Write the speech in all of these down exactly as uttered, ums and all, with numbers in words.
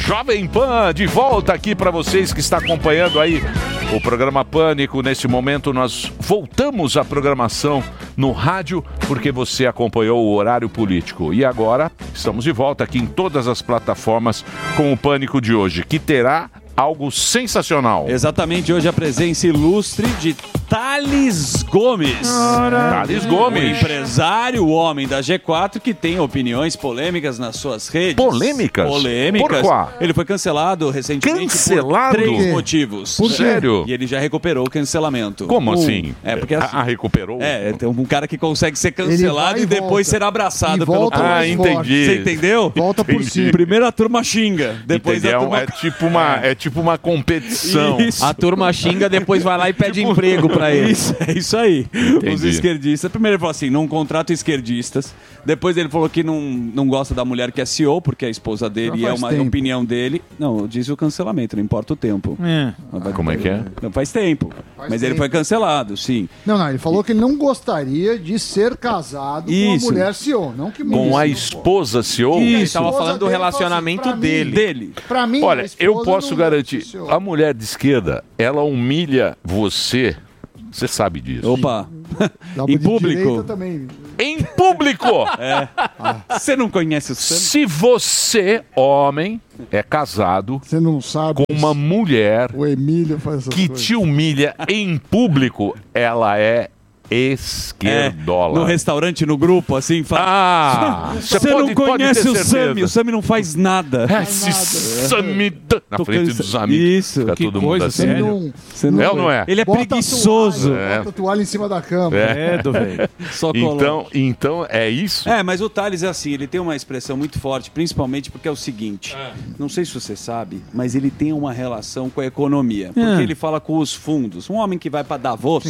Jovem Pan, de volta aqui para vocês que está acompanhando aí o programa Pânico. Nesse momento nós voltamos à programação no rádio porque você acompanhou o horário político. E agora estamos de volta aqui em todas as plataformas com o Pânico de hoje, que terá algo sensacional. Exatamente, hoje a presença ilustre de Thales Gomes. Thales Gomes. O empresário, o homem da G quatro, que tem opiniões polêmicas nas suas redes. Polêmicas? Polêmicas. Por qual? Ele foi cancelado recentemente Cancelado? por três Por quê? motivos. Por quê? Sério? E ele já recuperou o cancelamento. Como Um, assim? É, porque assim, Ah, recuperou? É, tem um cara que consegue ser Ele cancelado vai e e depois volta. ser abraçado E pelo volta povo. Ah, mais entendi. forte. Você entendeu? Volta por Entendi. cima. Primeiro a turma xinga, depois Entendi. a É, um- turma... é tipo uma, é tipo uma competição. Isso. A turma xinga, depois vai lá e pede emprego pra ele. Isso, é isso aí. Entendi. Os esquerdistas. Primeiro ele falou assim, não contrata esquerdistas. Depois ele falou que não, não gosta da mulher que é C E O, porque é a esposa dele Já e é faz uma tempo. opinião dele. Não, diz o cancelamento, não importa o tempo. Como é que é? Não faz tempo. Faz Mas ele tempo. foi cancelado, sim. Não, não, ele falou que ele não gostaria de ser casado com Isso. uma mulher C E O, não que Com a isso. esposa C E O? Ele Isso. tava esposa falando do dele relacionamento fala assim, pra mim, dele. Dele. Pra mim, Olha, a esposa eu posso não garantir, é C E O. a mulher de esquerda, ela humilha você, você sabe disso. Opa. Da Em de público. direita também. Em público! Você não conhece o Sam? Se você, homem, é casado Você não sabe. com uma mulher O Emílio faz essas que coisas. te humilha em público, ela é esquerdola. No restaurante, no grupo, assim, fala... Ah, Você pode- não pode conhece ter o certeza. Sami, o Sami não faz nada. Esse Sami na Tô frente cansa- dos amigos. Isso, Fica que todo coisa, mundo assim. Você sério. não, Você não É ou não é? Ele é Bota a preguiçoso. toalha, É. Bota a toalha em cima da cama. É. É, do velho. Só coloca. Então, então é isso? É, mas o Thales é assim, ele tem uma expressão muito forte, principalmente porque é o seguinte, não sei se você sabe, mas ele tem uma relação com a economia, porque ele fala com os fundos. Um homem que vai para Davos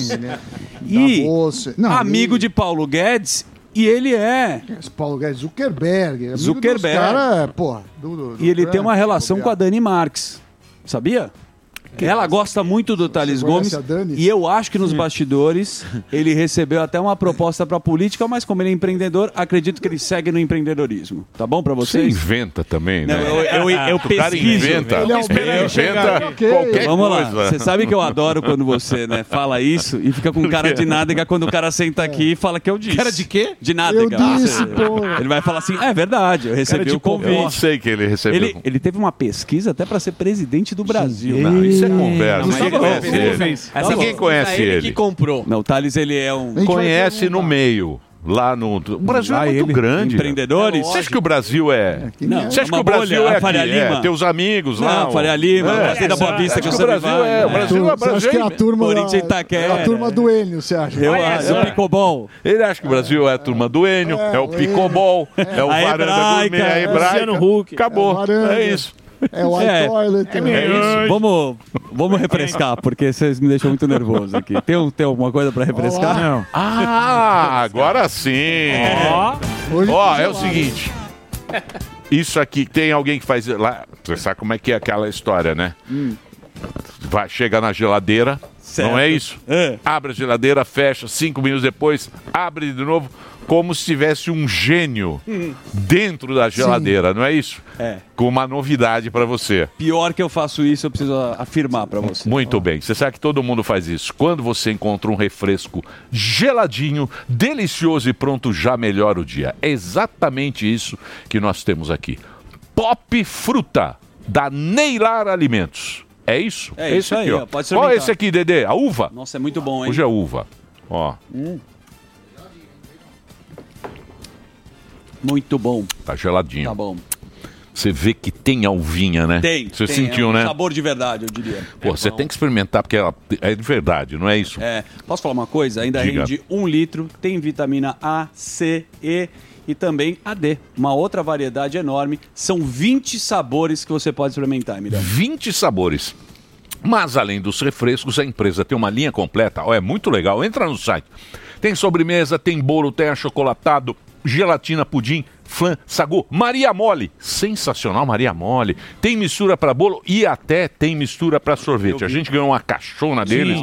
e Davos, não, amigo ele- de Paulo Guedes, e ele é... Esse Paulo Guedes, Zuckerberg. amigo Zuckerberg. dos cara, porra, do- do- do E ele Trump, tem uma relação com a bobear. Dani Marques, sabia? Ela gosta muito do Thales conhece Gomes a Dani? e eu acho que nos bastidores ele recebeu até uma proposta para política, mas como ele é empreendedor, acredito que ele segue no empreendedorismo. Tá bom para Você vocês? inventa também, Não, né? eu, eu, eu O cara pesquiso. inventa, Ele é um ele bem- inventa Ok. qualquer Vamos lá. coisa. Você sabe que eu adoro quando você, né, fala isso e fica com cara de nádega quando o cara senta aqui e fala que eu disse. Cara de quê? De nádega. Eu disse, Você- pô. Ele vai falar assim, é verdade, eu recebi de o Eu convite. não sei que ele recebeu. Ele, ele teve uma pesquisa até para ser presidente do Brasil. Não, isso é conversa. Mas Ninguém ele conhece fez, ele ele. fez. Essa Ninguém conhece ele ele. que comprou. Não, o Thales, ele é um... gente vai Conhece no perguntar. meio. Lá no. O Brasil Lá é muito ele, grande. empreendedores. Você acha que o Brasil é. que Não, nem- Você acha uma que o Brasil bolha, é a Faria aqui? Lima. É, teus amigos lá. Não, Faria Lima, É. Gostei da Boa Vista Acho que que o você Brasil vai, é. O né? Brasil é. O Você acha Brasil que é a turma Corinthians da, e Itaquera. a turma do Enio, você acha? Eu É, acho, o Picobol. Ele acha que o Brasil é a turma do Enio, é, o o Picobol, é, o A Varanda Hebraica, Gourmet, a é Hebraica. Luciano Huck. Acabou. É o Varanda. É isso. É o É. iToilet. É né? isso. Vamos, vamos refrescar, porque vocês me deixam muito nervoso aqui. Tem, um- tem alguma coisa pra refrescar? Olá. Não. Ah, agora sim. Hoje Ó, tá é o gelado. seguinte. Isso aqui, tem alguém que faz lá. Você sabe como é que é aquela história, né? Vai, chega na geladeira, Certo. não é isso? É. Abre a geladeira, fecha, cinco minutos depois, abre de novo, como se tivesse um gênio dentro da geladeira, não é isso? É. Com uma novidade pra você. Pior que eu faço isso, eu preciso afirmar pra você. Muito bem. Você sabe que todo mundo faz isso. Quando você encontra um refresco geladinho, delicioso e pronto, já melhora o dia. É exatamente isso que nós temos aqui. Pop Fruta, da Neilar Alimentos. É isso? É isso esse aqui, aí, ó. ó. Pode Qual é experimentar. esse aqui, Dedê? A uva? Nossa, é muito bom, hein? Hoje é uva. Ó, Muito bom. tá geladinho. Tá bom. Você vê que tem a uvinha, né? Tem. Você tem, sentiu, é um né? sabor de verdade, eu diria. Pô, você tem que experimentar, porque ela é de verdade, não é isso? É, posso falar uma coisa? Ainda Diga. rende um litro, tem vitamina A, C, E e também a D. Uma outra variedade enorme. São vinte sabores que você pode experimentar, Emílio. vinte sabores. Mas além dos refrescos, a empresa tem uma linha completa. Ó, é muito legal. Entra no site. Tem sobremesa, tem bolo, tem achocolatado, gelatina, pudim, flan, sagu, Maria Mole. Sensacional, Maria Mole. Tem mistura para bolo e até tem mistura para sorvete. A gente ganhou uma caixona deles.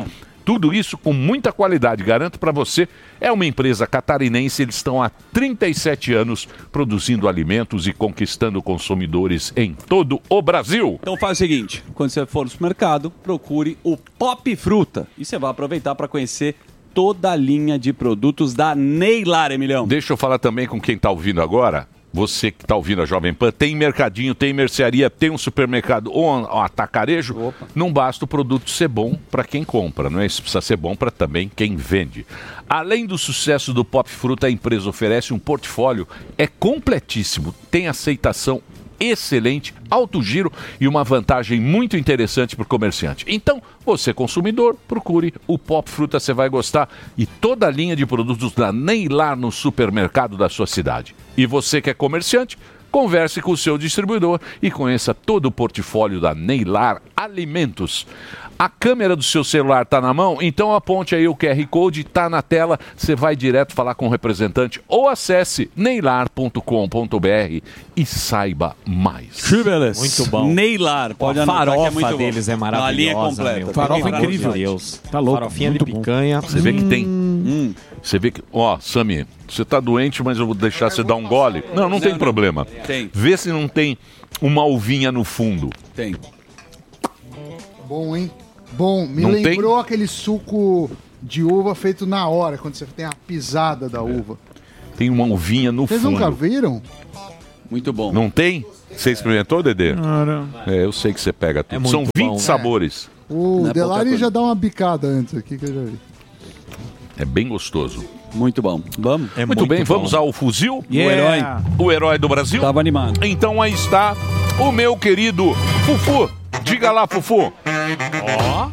Tudo isso com muita qualidade, garanto para você. É uma empresa catarinense, eles estão há trinta e sete anos produzindo alimentos e conquistando consumidores em todo o Brasil. Então faz o seguinte, quando você for no supermercado, procure o Pop Fruta e você vai aproveitar para conhecer toda a linha de produtos da Neylar, Emilhão. Deixa eu falar também com quem está ouvindo agora. Você que está ouvindo a Jovem Pan, tem mercadinho, tem mercearia, tem um supermercado ou um atacarejo. Opa. Não basta o produto ser bom para quem compra, não é? Isso precisa ser bom para também quem vende. Além do sucesso do Pop Fruta, a empresa oferece um portfólio é completíssimo, tem aceitação excelente, alto giro e uma vantagem muito interessante para o comerciante. Então, você consumidor, procure o Pop Fruta, você vai gostar, e toda a linha de produtos da Neylar no supermercado da sua cidade. E você que é comerciante, converse com o seu distribuidor e conheça todo o portfólio da Neylar Alimentos. A câmera do seu celular está na mão? Então aponte aí o Q R Code, está na tela, você vai direto falar com o representante ou acesse neylar ponto com ponto b r e saiba mais. Muito bom. Neylar, pode a anotar que é farofa muito deles bom. é maravilhosa. A linha completa. Meu. Farofa Pelo incrível. amor de Deus. Tá louco. Farofinha de picanha. Você vê que tem... Hum. Você vê que... Ó, Sami, você tá doente, mas eu vou deixar você dar um gole. Não, não, não tem não. problema. Tem. Vê se não tem uma uvinha no fundo. Tem. Bom, hein? Bom, me Não lembrou tem? aquele suco de uva feito na hora, quando você tem a pisada da uva. Tem uma uvinha no Vocês fundo. nunca viram? Muito bom. Não tem? Você experimentou, Dedê? Não. É, eu sei que você pega tudo. É São muito vinte bom. sabores. O Não é pouca Delari coisa. já dá uma bicada antes aqui que eu já vi. É bem gostoso. Muito bom. Vamos? É muito, muito bem, bom. Vamos ao fuzil? Yeah. O herói. O herói do Brasil? Tava animado. Então aí está o meu querido Fufu. Diga lá, Fufu. Ó.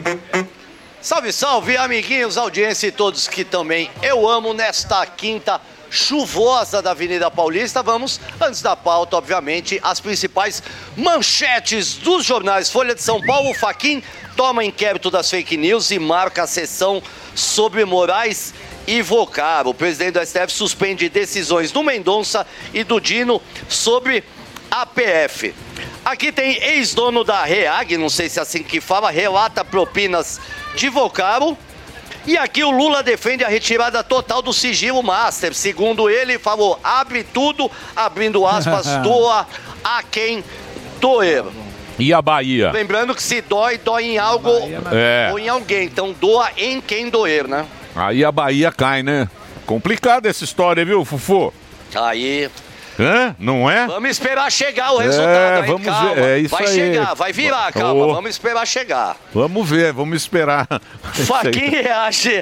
Salve, salve, amiguinhos, audiência e todos que também eu amo nesta quinta chuvosa da Avenida Paulista. Vamos, antes da pauta, obviamente, as principais manchetes dos jornais. Folha de São Paulo, Fachin toma inquérito das fake news e marca a sessão sobre Moraes e Vocaro. O presidente do S T F suspende decisões do Mendonça e do Dino sobre a P F. Aqui tem ex-dono da REAG, não sei se é assim que fala, relata propinas de Vocaro. E aqui o Lula defende a retirada total do sigilo master. Segundo ele, falou, abre tudo, abrindo aspas, doa a quem doer. E a Bahia? Lembrando que se dói, dói em algo é. ou em alguém. Então doa em quem doer, né? Aí a Bahia cai, né? Complicada essa história, viu, Fufu? Aí... Hã? Não é? Vamos esperar chegar o resultado, é, hein? Vamos Calma. ver. É isso vai aí. chegar, vai virar, calma. Oh. Vamos esperar chegar. Vamos ver, vamos esperar. Fachin reage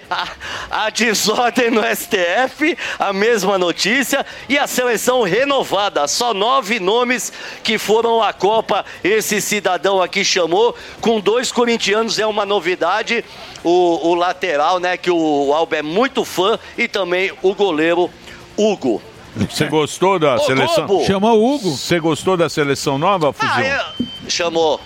à desordem no S T F, a mesma notícia, e a seleção renovada. Só nove nomes que foram à Copa, esse cidadão aqui chamou, com dois corintianos, é uma novidade. O, o lateral, né, que o Alba é muito fã, e também o goleiro Hugo. Você gostou da Ô, seleção? Globo. Chama o Hugo. Você gostou da seleção nova, Fuzil? Ah, eu... Chamou.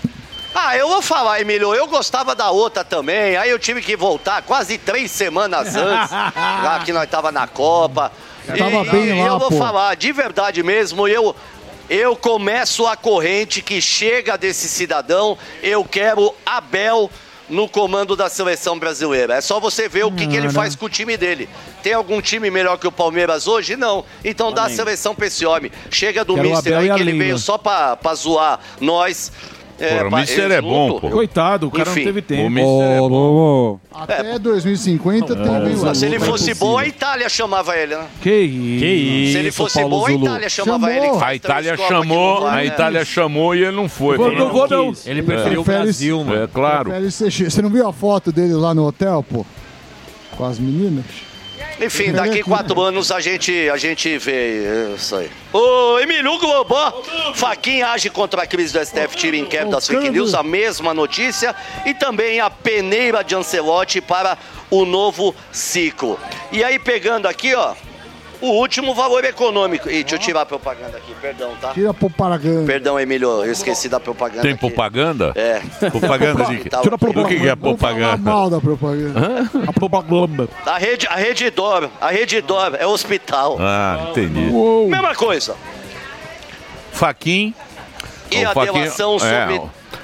Ah, eu vou falar, Emílio, eu gostava da outra também, aí eu tive que voltar quase três semanas antes, lá que nós tava na Copa. Tava e, bem e lá, eu vou pô. falar, de verdade mesmo, eu, eu começo a corrente que chega desse cidadão, eu quero Abel no comando da seleção brasileira. É só você ver o que, que ele faz com o time dele. Tem algum time melhor que o Palmeiras hoje? Não. Então dá a seleção pra esse homem. Chega do Quero o Mister Abel aí e a que ele Leila. veio só pra, pra zoar nós. Porra, o pra- Mister eu é bom, junto. pô. Coitado, o cara Enfim. não teve O tempo. Mister é bom. Até dois mil e cinquenta também. Mas se ele fosse bom, a Itália chamava ele, né? Que isso, Se ele fosse Paulo bom, a Zulu. Itália chamava Chamou. ele. que A faz Itália três Copas que chamou, não vai, a né? Itália chamou e ele não foi. Vou, não vou, não. quis. Ele preferiu o Prefere- Brasil, mano. É claro. Prefere ser- Você não viu a foto dele lá no hotel, pô? Com as meninas? Enfim, daqui quatro anos a gente, a gente vê isso aí. Ô, Emílio Globo, Fachin age contra a crise do S T F, tira inquérito das fake news, a mesma notícia. E também a peneira de Ancelotti para o novo ciclo. E aí, pegando aqui, ó, o último valor econômico. Ih, deixa eu tirar a propaganda aqui, perdão, tá? Tira a propaganda. Perdão, Emílio, eu esqueci da propaganda Tem aqui. propaganda? É. Propaganda de... Tá, Tira a propaganda. O que que é Vamos falar propaganda? mal da propaganda. A propaganda. A rede, a rede Dor, a rede Dor é hospital. Ah, entendi. Uou. Mesma coisa. Fachin... E o a Fachin- delação sobre é,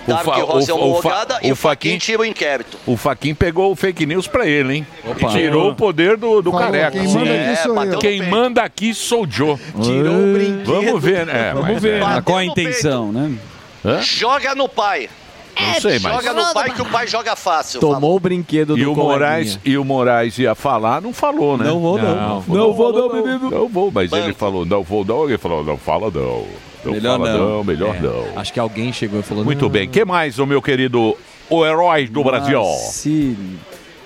Dark Fa- Rosa é o- o Fa- homologada e o o Faquin Faquin- tira o inquérito. O Faquin pegou o fake news pra ele, hein? Opa. E tirou o poder do, do Falou, careca. quem manda aqui É, sou bateu eu. no Quem peito. manda aqui sou o Joe. Tirou o brinquedo. Vamos ver, né? Vamos Mas ver. é. Mas qual a no intenção, né? Hã? Joga no pai. Não sei, mas... Joga no pai que o pai joga fácil. Tomou o brinquedo do E o, Moraes, coleguinha. e o Moraes ia falar, não falou, né? Não vou, não. Não, Não vou, não, menino. Não vou, mas Banco. ele falou, não vou, não. Ele falou, não fala, não. Não Melhor fala, não. não. Melhor É, não. Acho que alguém chegou e falou... Muito não. bem. O que mais, o meu querido, o herói do Brasil? Marcílio.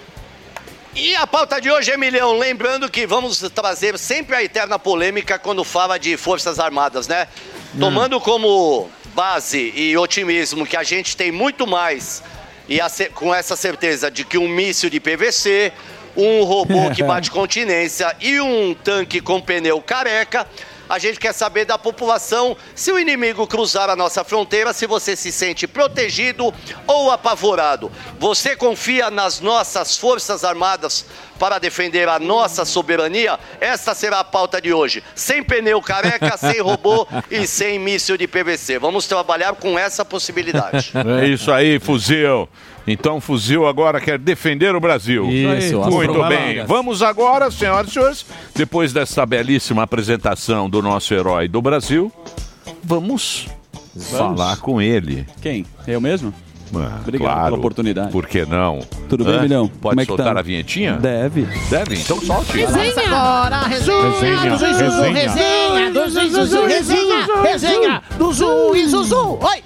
E a pauta de hoje, Emilhão, lembrando que vamos trazer sempre a eterna polêmica quando fala de Forças Armadas, né? Tomando como base e otimismo que a gente tem muito mais, e a ce- com essa certeza de que um míssil de P V C, um robô que bate continência e um tanque com pneu careca, a gente quer saber da população se o inimigo cruzar a nossa fronteira, se você se sente protegido ou apavorado. Você confia nas nossas Forças Armadas para defender a nossa soberania? Esta será a pauta de hoje. Sem pneu careca, sem robô e sem míssil de P V C. Vamos trabalhar com essa possibilidade. É isso aí, fuzil. Então, fuzil agora quer defender o Brasil. Isso, Muito vai lá. bem. Vamos agora, senhoras e senhores, depois dessa belíssima apresentação do nosso herói do Brasil, vamos, falar com ele. Quem? Eu mesmo? Ah, Obrigado claro. pela oportunidade. Por que não? Tudo bem, Hã? Milhão? Pode Como é que soltar tá? a vinhetinha? Deve. Deve? Então solte. Resenha agora, resenha, Resenha, do Zuzu, resenha. resenha, do Zuzu, resenha, resenha, do Zuzu e Zuzu. Oi!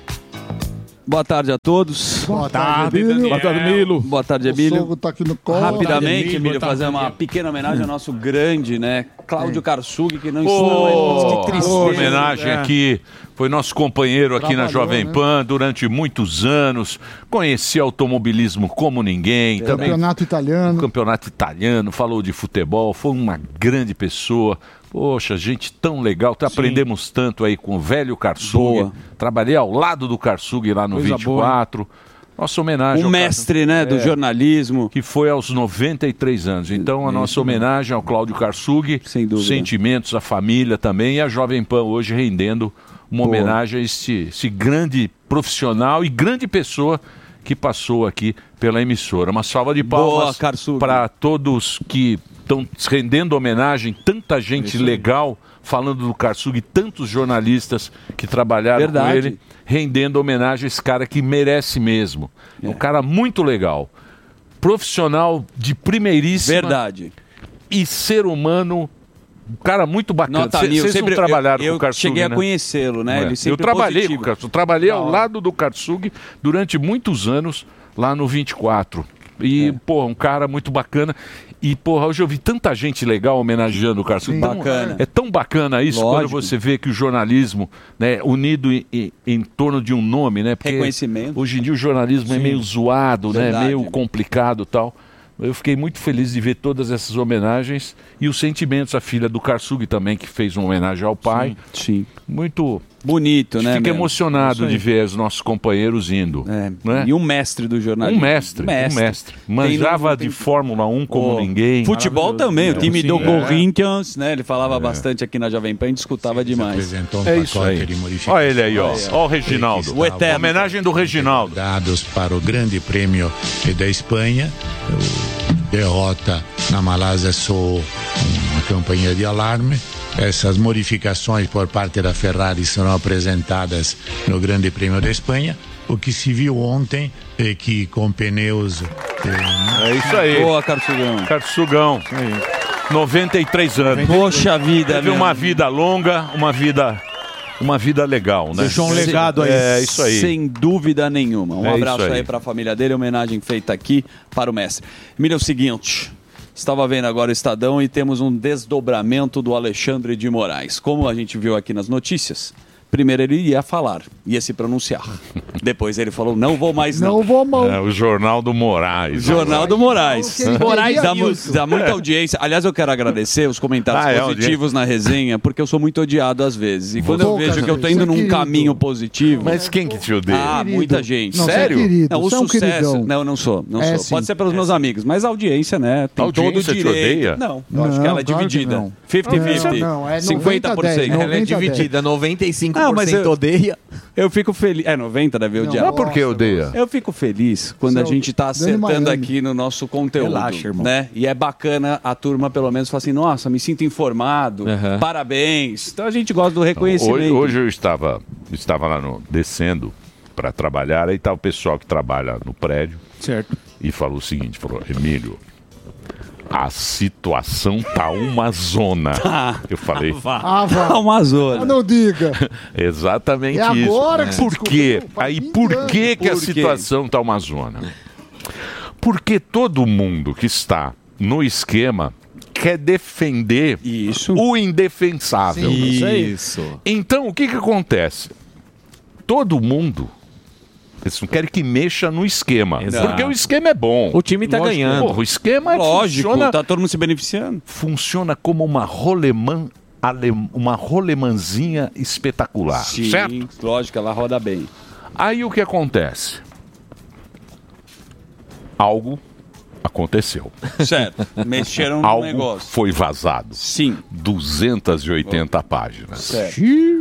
Boa tarde a todos. Boa tarde, Emílio. Boa tarde, Emílio. Boa tarde, O Emílio. sogro tá aqui no colo. Rapidamente, Emílio, Emílio, boa fazer tarde. uma pequena homenagem ao nosso grande, né, Cláudio Karsug, que não Pô, está. Que tristeza. homenagem aqui. Foi nosso companheiro aqui na Trabalhou, Jovem né? Pan durante muitos anos. Conhecia automobilismo como ninguém. Também Campeonato italiano. campeonato italiano, falou de futebol, foi uma grande pessoa. Poxa, gente tão legal, tá, aprendemos tanto aí com o velho Karsug. Boa. Trabalhei ao lado do Karsug lá no Coisa vinte e quatro. Nossa homenagem Um ao mestre, né, do É. jornalismo. que foi aos noventa e três anos. Então, a nossa homenagem ao Cláudio Karsug, Sem dúvida. sentimentos, a família também, e a Jovem Pan hoje rendendo uma Boa. homenagem a esse, esse grande profissional e grande pessoa que passou aqui pela emissora. Uma salva de Boa, palmas Karsug. para todos que estão rendendo homenagem, tanta gente legal falando do Karsug, tantos jornalistas que trabalharam Verdade. com ele, rendendo homenagem a esse cara que merece mesmo. É um cara muito legal, profissional de primeiríssima Verdade. e ser humano, um cara muito bacana. Nota Cê- mil. Vocês Sempre- não trabalharam eu, com o eu Karsug, cheguei a né? conhecê-lo, né? É. Ele Eu sempre trabalhei positivo. com o Karsug, trabalhei ao Da hora. lado do Karsug durante muitos anos lá no vinte e quatro. E, É. porra, um cara muito bacana. E, porra, hoje eu vi tanta gente legal homenageando o Karsug. Sim. Tão- Bacana. É tão bacana isso Lógico. quando você vê que o jornalismo, né, unido em, em- em torno de um nome, né? Porque Reconhecimento. hoje em dia o jornalismo é meio zoado, né? Verdade. Meio complicado e tal. Eu fiquei muito feliz de ver todas essas homenagens e os sentimentos. A filha do Karsug também, que fez uma homenagem ao pai. Sim. Muito. Bonito, né? Fica mesmo? emocionado de ver os nossos companheiros indo. É. né? E um mestre do Um jornalismo. mestre, um mestre. Tem Manjava no- de tem- Fórmula um como Oh, ninguém. Futebol também, o time Sim, do é. Corinthians, né? Ele falava bastante aqui na Jovem Pan e escutava demais. Apresentou um É isso pacote aí. de modificações Olha ele aí, ó. Ó o Reginaldo. O eterno. Homenagem do Reginaldo. dados para o Grande Prêmio da Espanha. O derrota na Malásia soou uma campanha de alarme. Essas modificações por parte da Ferrari serão apresentadas no Grande Prêmio da Espanha. O que se viu ontem é que com pneus eh, É isso aí. Boa, Karsugão. Karsugão. noventa e três anos. Poxa vida, Teve meu. uma vida longa, uma vida, uma vida legal, né? Deixou um legado aí. É isso aí. Sem dúvida nenhuma. Um É abraço isso aí, aí. para a família dele, homenagem feita aqui para o mestre. Emílio, é o seguinte, estava vendo agora o Estadão e temos um desdobramento do Alexandre de Moraes. Como a gente viu aqui nas notícias, primeiro ele ia falar, ia se pronunciar. Depois ele falou, não vou mais não. Não vou mal. É, o Jornal do Moraes. Jornal do Moraes. Que ele Moraes queria dá, mu- muito. dá muita audiência. Aliás, eu quero agradecer os comentários Ah, é, positivos na resenha, porque eu sou muito odiado às vezes. E quando eu Poucas vejo que eu tô vezes, indo é num querido. caminho positivo. Mas quem que te odeia? Ah, Querido. muita gente. Não, você é Sério? querido, Não, o você é um sucesso. queridão. Não, eu não sou. Não É, sou. sim. Pode ser pelos meus amigos, mas a audiência, né? Tem A audiência todo o te direito. odeia? Não, eu acho Não, que ela é claro que dividida. não. cinquenta Não, cinquenta. não, é cinquenta por cento. noventa a dez, Ela é noventa a dez. dividida, noventa e cinco por cento Ah, mas eu- odeia. Eu fico feliz. É noventa, deve odiar. Não, por que odeia? Eu fico feliz quando a gente tá acertando aqui no nosso conteúdo. Relaxa, irmão. Né? E é bacana a turma, pelo menos, falar assim: nossa, me sinto informado, Uhum. parabéns. Então a gente gosta do reconhecimento. Hoje, hoje eu estava, estava lá no, descendo para trabalhar, aí tá o pessoal que trabalha no prédio. Certo. E falou o seguinte: falou, Emílio, a situação tá uma zona. Tá. Eu falei. Ah, vá. Tá uma zona. Ah, não diga. Exatamente É isso. agora que você Por quê? descobriu? Faz Aí vinte por anos. que, que a Por quê? situação tá uma zona? Porque todo mundo que está no esquema quer defender Isso. o indefensável. Sim, isso aí. Isso. Então, o que que acontece? Todo mundo, eles não querem que mexa no esquema. Exato. Porque o esquema é bom. O time tá Lógico. ganhando. Porra, o esquema é Lógico, funciona, tá todo mundo se beneficiando. funciona como uma rolemã, alem- uma rolemãzinha espetacular. Sim, Certo? lógico, ela roda bem. Aí o que acontece? Algo aconteceu. Certo. Mexeram no Algo negócio. foi vazado. Sim. duzentas e oitenta páginas. Certo.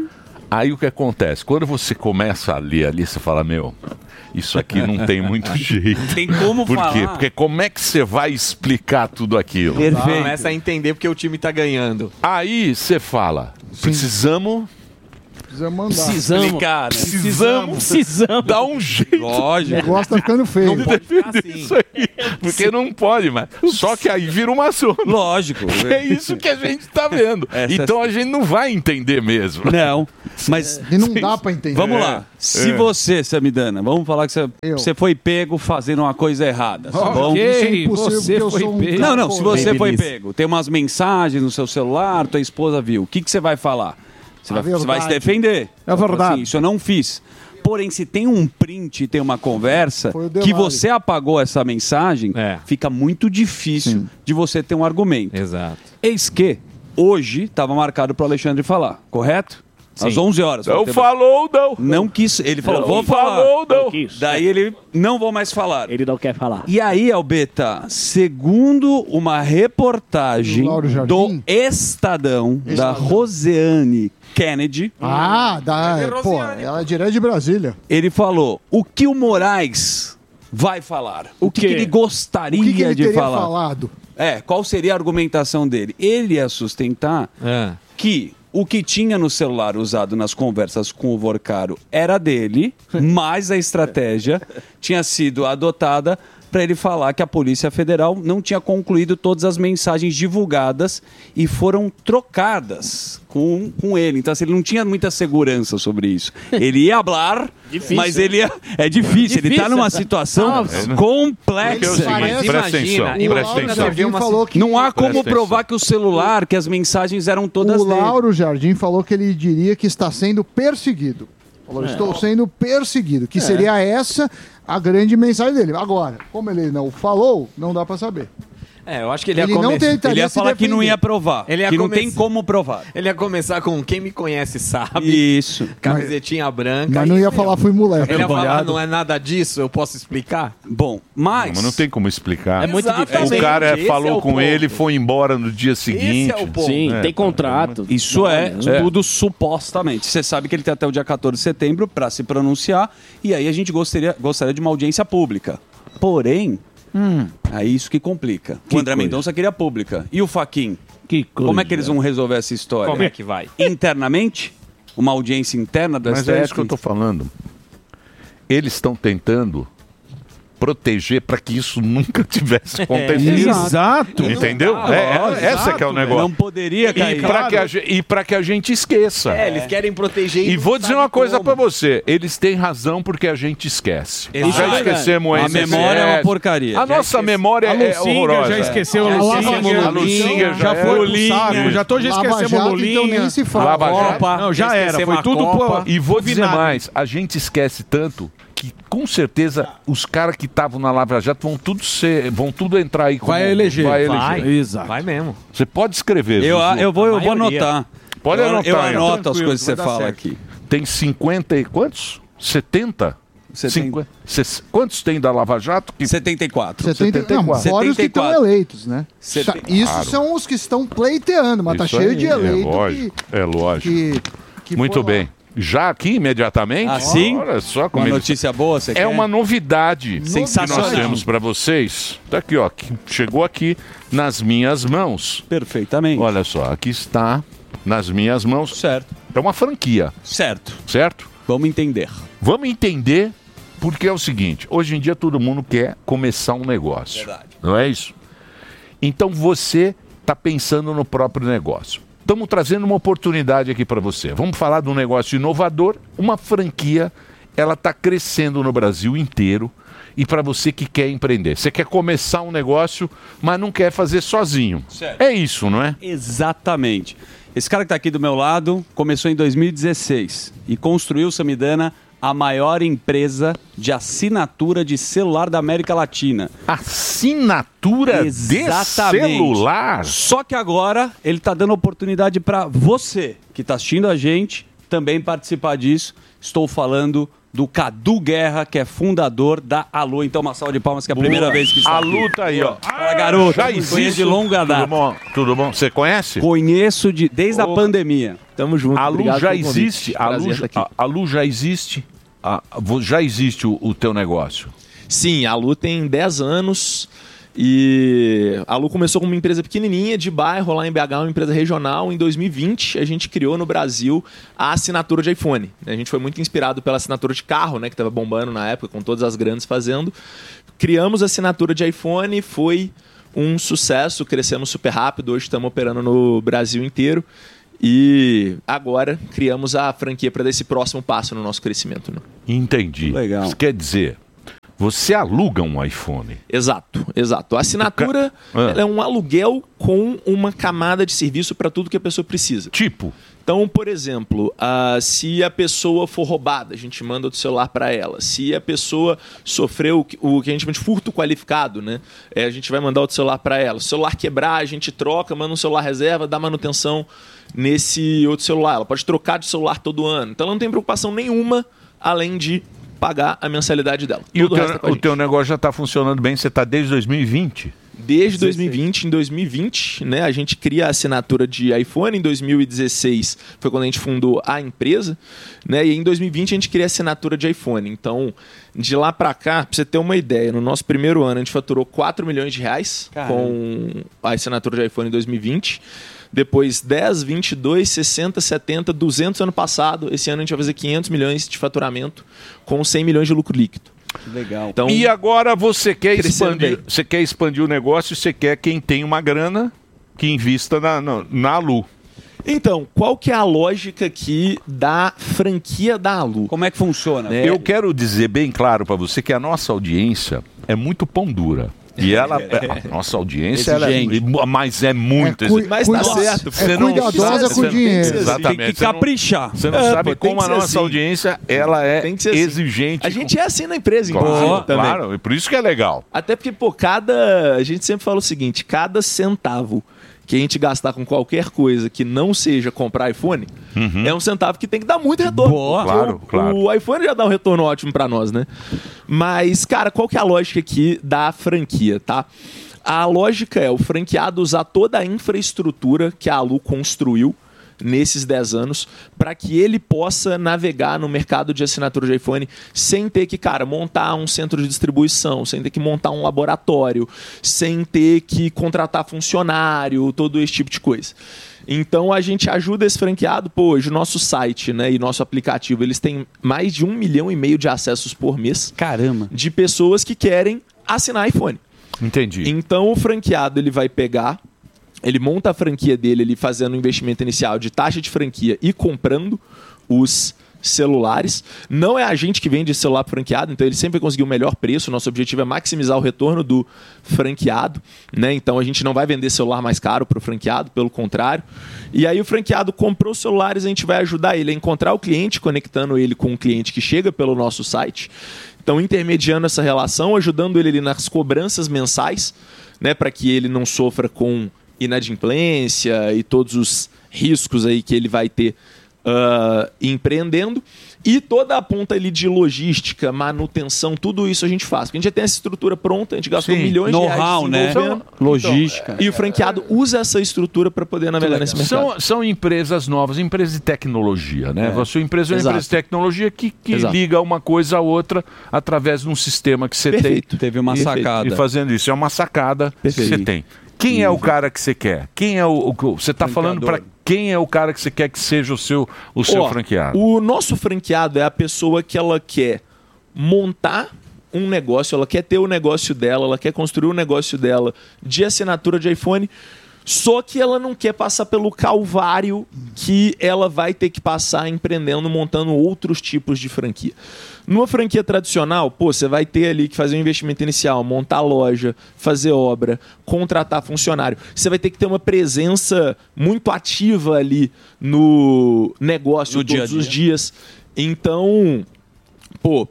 Aí o que acontece? Quando você começa a ler ali, você fala, meu, isso aqui não tem muito jeito. Tem como Por falar. quê? Porque como é que você vai explicar tudo aquilo? Perfeito. Começa a entender porque o time tá ganhando. Aí você fala, precisamos, Precisa mandar. Precisamos. Explicar, né? precisamos, Precisamos. dar um jeito O Lógico. negócio tá ficando feio. de defender isso aí. Porque não pode, mas só que aí vira uma zona. Lógico. É isso que a gente tá vendo. Essa- Então a gente não vai entender mesmo. Não, mas E não dá pra entender. vamos lá. Se É. você, Samidana, vamos falar que você, Eu. você foi pego fazendo uma coisa errada, tá bom? Isso é Ok, impossível, você porque eu foi sou um pego. cara Não, não, se você foi Babyliss. pego, tem umas mensagens no seu celular, tua esposa viu, o que, que você vai falar? Você A vai, você vai se verdade. defender. É verdade. Assim, isso eu não fiz. Porém, se tem um print e tem uma conversa Foi o que Delari. você apagou essa mensagem, É. fica muito difícil de você ter um argumento. Exato. Eis que hoje estava marcado para o Alexandre falar, correto? Às Sim. onze horas. Não Teve- falou, não. Não quis. Ele falou, Não vou falar. falou, não. Daí ele, não vou mais falar. Ele não quer falar. E aí, Albeta, segundo uma reportagem Do Lauro Jardim? do Estadão, da Roseane Kennedy, Ah, dá. Pô, ela é direto de Brasília. ele falou o que o Moraes vai falar. O, que, quê? que ele gostaria O que, que ele de teria falar. falado? É, qual seria a argumentação dele? Ele ia sustentar É. que o que tinha no celular usado nas conversas com o Vorcaro era dele, mas a estratégia tinha sido adotada para ele falar que a Polícia Federal não tinha concluído todas as mensagens divulgadas e foram trocadas com, com ele. Então, assim, ele não tinha muita segurança sobre isso. Ele ia falar, Difícil, mas hein? ele ia... É difícil, ele está Difícil numa essa- situação Nossa. complexa. Porque é o seguinte, Parece- presta atenção, imagina, O presta Lauro atenção. Jardim uma- falou que... Não há como Presta provar que o celular, que as mensagens eram todas O dele. Lauro Jardim falou que ele diria que está sendo perseguido. Falou, É. estou sendo perseguido. Que seria essa a grande mensagem dele. Agora, como ele não falou, não dá pra saber. É, eu acho que ele ia Ele não começar. tentaria Ele ia se falar que não defender. ia provar. Ele ia que não começar- tem como provar. Ele ia começar com quem me conhece sabe. Isso. Camisetinha branca. Mas não e- ia falar, fui moleque. Ele ia falar, molhado. não é nada disso, eu posso explicar? Bom, mas... Mas não tem como explicar. É muito O difícil. cara Esse é falou o com ponto. ele, foi embora no dia seguinte. Esse é o ponto. Sim, É, tem contrato. Isso é, É. tudo supostamente. Você sabe que ele tem até o dia quatorze de setembro para se pronunciar e aí a gente gostaria, gostaria de uma audiência pública. Porém, é isso que complica. Hum. Que o André coisa. Mendonça queria pública. E o Faquin? Que coisa. Como é que eles vão resolver essa história? Como é que vai? Internamente? Uma audiência interna do Mas S T F? é isso que eu tô falando. Eles estão tentando proteger para que isso nunca tivesse acontecido. Exato. Entendeu? Não dá, É, ó, é- essa que é o exato, negócio. Não poderia E cair. para que, a ge- e pra que a gente esqueça. É, eles querem proteger. E não vou dizer sabe uma coisa como. pra você. Eles têm razão porque a gente esquece. Isso já é verdade. esquecemos o A I N S S. memória é uma porcaria. A Já nossa memória A é Lucinga horrorosa. já esqueceu É. a A Lucinga. Lucinga, a Lucinga já, Já é. foi pro saco. Já tô, já Lava esquecemos Jato, o Lulinha. então nem se fala. Lava Jato. Copa. Não, já era. Esquecemos Foi a tudo Copa. pro... E vou dizer vinagre. mais, a gente esquece tanto que com certeza os caras que estavam na Lava Jato vão tudo ser, vão tudo entrar aí como, Vai eleger. vai Vai, eleger. Exato. vai mesmo. Você pode escrever. Eu, Zuzu. eu, vou, eu vou maioria. anotar. Pode eu, anotar, Eu aí, ó. anoto as Tranquilo, coisas que você vai dar fala certo. aqui. Tem cinquenta e quantos? setenta? setenta. cinquenta. Ses- Quantos tem da Lava Jato? Que... setenta e quatro. setenta, não, fora os que estão setenta e quatro. eleitos, né? Setenta- Isso Claro. são os que estão pleiteando, mas tá Isso cheio aí, de eleito É lógico, é lógico. que, que Muito foi lá. bem. Já aqui, imediatamente? Ah, sim? Olha só como Uma ele- notícia boa, você É quer? uma novidade Sensacional. que nós temos para vocês. Tá aqui, ó. que Chegou aqui nas minhas mãos. Perfeitamente. Olha só, aqui está nas minhas mãos. Certo. É uma franquia. Certo. Certo? Vamos entender. Vamos entender, porque é o seguinte: hoje em dia todo mundo quer começar um negócio. Verdade. Não é isso? Então você está pensando no próprio negócio. Estamos trazendo uma oportunidade aqui para você. Vamos falar de um negócio inovador, uma franquia. Ela está crescendo no Brasil inteiro. E para você que quer empreender, você quer começar um negócio, mas não quer fazer sozinho. Certo. É isso, não é? Exatamente. Esse cara que está aqui do meu lado começou em dois mil e dezesseis e construiu, Samidana, a maior empresa de assinatura de celular da América Latina. Assinatura Exatamente. de celular? Só que agora ele está dando oportunidade para você que está assistindo a gente também participar disso. Estou falando do Cadu Guerra, que é fundador da Allu. Então uma salva de palmas, que é a primeira Boa. vez que está A aqui. Allu tá aí, ó. Fala, garoto. Já Conheço existe. de longa data. Tudo bom? Tudo bom? Você conhece? Conheço de, desde a pandemia. Tamo junto. A Allu obrigado já pelo convite. existe. A Allu, Prazer estar aqui. a Allu já existe. A- vo- já existe o, o teu negócio. Sim, a Allu tem dez anos e a Allu começou como uma empresa pequenininha de bairro lá em B H, uma empresa regional. Em dois mil e vinte, a gente criou no Brasil a assinatura de iPhone. A gente foi muito inspirado pela assinatura de carro, né, que estava bombando na época, com todas as grandes fazendo. Criamos a assinatura de iPhone, foi um sucesso, crescemos super rápido. Hoje estamos operando no Brasil inteiro. E agora criamos a franquia para dar esse próximo passo no nosso crescimento. Né? Entendi. Legal. Isso quer dizer, você aluga um iPhone. Exato, exato. A assinatura Ah. ela é um aluguel com uma camada de serviço para tudo que a pessoa precisa. Tipo? Então, por exemplo, ah, se a pessoa for roubada, a gente manda o celular para ela. Se a pessoa sofreu o que- o que a gente chama de furto qualificado, né? É, a gente vai mandar o celular para ela. Se o celular quebrar, a gente troca, manda um celular reserva, dá manutenção nesse outro celular. Ela pode trocar de celular todo ano. Então, ela não tem preocupação nenhuma além de pagar a mensalidade dela. E o Tudo teu, resto é com a o gente. teu negócio já está funcionando bem, você está desde dois mil e vinte? Desde dois mil e vinte, em dois mil e vinte, né, a gente cria a assinatura de iPhone. Em dois mil e dezesseis foi quando a gente fundou a empresa, né, e em dois mil e vinte a gente cria a assinatura de iPhone. Então, de lá para cá, para você ter uma ideia, no nosso primeiro ano a gente faturou quatro milhões de reais Caramba. com a assinatura de iPhone em dois mil e vinte. Depois dez, vinte e dois, sessenta, setenta, duzentos ano passado. Esse ano a gente vai fazer quinhentos milhões de faturamento com cem milhões de lucro líquido. Legal. Então, E agora você quer Crescendo expandir, bem. você quer expandir o negócio e você quer quem tem uma grana que invista na, na, na Allu. Então, qual que é a lógica aqui da franquia da Allu? Como é que funciona? É. Eu quero dizer bem claro para você que a nossa audiência é muito pão dura. E ela, a nossa audiência, ela é, Exigente. mas é muito. É cui- Mas tá cuida- certo. é Você não cuidadosa sabe- com o você- dinheiro. Exatamente. Tem que Você não- caprichar. Você não É, sabe pô, tem como que a ser nossa assim. audiência ela é Tem que ser assim. exigente. A gente é assim na empresa, inclusive, Claro, também. claro, e por isso que é legal. Até porque, pô, cada... A gente sempre fala o seguinte, cada centavo que a gente gastar com qualquer coisa que não seja comprar iPhone, é um centavo que tem que dar muito retorno. Boa. Porque Claro, o, claro. o iPhone já dá um retorno ótimo pra nós, né? Mas, cara, qual que é a lógica aqui da franquia, tá? A lógica é o franqueado usar toda a infraestrutura que a Allu construiu nesses dez anos para que ele possa navegar no mercado de assinatura de iPhone sem ter que, cara, montar um centro de distribuição, sem ter que montar um laboratório, sem ter que contratar funcionário, todo esse tipo de coisa. Então a gente ajuda esse franqueado. Pô, hoje o nosso site, né, e nosso aplicativo, eles têm mais de um milhão e meio de acessos por mês. Caramba. De pessoas que querem assinar iPhone. Entendi. Então o franqueado ele vai pegar, ele monta a franquia dele, ele fazendo um investimento inicial de taxa de franquia e comprando os celulares. Não é a gente que vende celular pro franqueado, então ele sempre vai conseguir o melhor preço. Nosso objetivo é maximizar o retorno do franqueado, né? Então a gente não vai vender celular mais caro para o franqueado, pelo contrário. E aí o franqueado comprou os celulares, a gente vai ajudar ele a encontrar o cliente, conectando ele com um cliente que chega pelo nosso site. Então, intermediando essa relação, ajudando ele ali nas cobranças mensais, né, para que ele não sofra com inadimplência e todos os riscos aí que ele vai ter uh, empreendendo. E toda a ponta ali de logística, manutenção, tudo isso a gente faz. Porque a gente já tem essa estrutura pronta, a gente gastou Sim. milhões de reais Know-how, né? desenvolvendo. Logística. Então, e o franqueado usa essa estrutura para poder navegar nesse mercado. São, são empresas novas, empresas de tecnologia, né? É. A sua empresa é uma Exato. empresa de tecnologia que, que Exato. liga uma coisa à outra através de um sistema que você Perfeito. tem. Teve uma E- sacada. E fazendo isso, é uma sacada Perfeito. que você tem. Quem é o cara que você quer? Quem é o, o você está falando para quem é o cara que você quer que seja o seu o seu Ó, franqueado? O nosso franqueado é a pessoa que ela quer montar um negócio, ela quer ter o negócio dela, ela quer construir o negócio dela de assinatura de iPhone, só que ela não quer passar pelo calvário que ela vai ter que passar empreendendo, montando outros tipos de franquia. Numa franquia tradicional, pô, você vai ter ali que fazer um investimento inicial, montar loja, fazer obra, contratar funcionário. Você vai ter que ter uma presença muito ativa ali no negócio No dia a todos os dia. dias. Então, pô,